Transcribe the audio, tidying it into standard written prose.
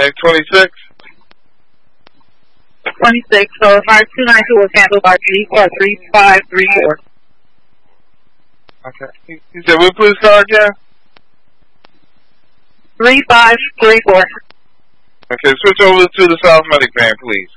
Okay, 26. 26. So fire 292 was handled by 3534. Okay. You said what police car again? 3534. Okay, switch over to the South Medic van, please.